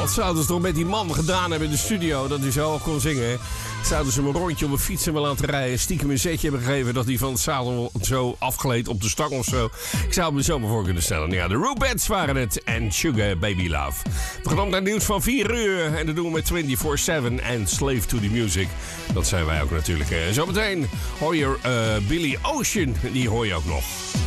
Wat zouden ze toch met die man gedaan hebben in de studio, dat hij zo kon zingen? Zouden ze hem een rondje op een fiets hebben laten rijden, stiekem een zetje hebben gegeven dat hij van het zadel zo afgleed op de stang of zo? Ik zou het me zo maar voor kunnen stellen. Ja, de Rubettes waren het en Sugar Baby Love. We gaan op naar het nieuws van 4 uur en dat doen we met 24/7 en Slave to the Music. Dat zijn wij ook natuurlijk. Zometeen hoor je Billy Ocean, die hoor je ook nog.